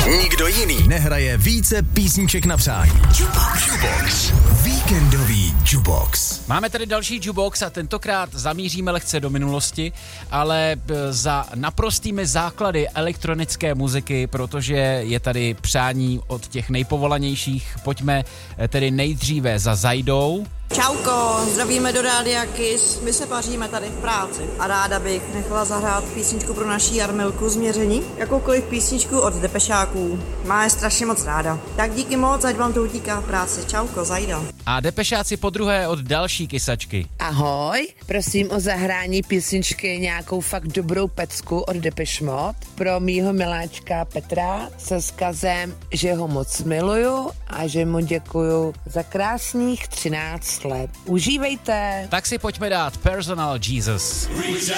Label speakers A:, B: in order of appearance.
A: Nikdo jiný nehraje více písniček na přání. Jukebox. Víkendový Jukebox.
B: Máme tady další Jukebox a tentokrát zamíříme lehce do minulosti, ale za naprostými základy elektronické muziky, protože je tady přání od těch nejpovolanějších. Pojďme tedy nejdříve za Zajdou.
C: Čauko, zdravíme do Rádia Kiss. My se paříme tady v práci a ráda bych nechala zahrát písničku pro naší Jarmilku z Měření. Jakoukoliv písničku od Depešáků. Má je strašně moc ráda. Tak díky moc, ať vám to utíká v práci. Čauko, Zajda.
B: A Depešáci podruhé od další kysačky.
D: Ahoj, prosím o zahrání písničky nějakou fakt dobrou pecku od Depeche Mode pro mýho miláčka Petra se vzkazem, že ho moc miluju a že mu děkuju za krásných 13 let. Užívejte!
B: Tak si pojďme dát Personal Jesus.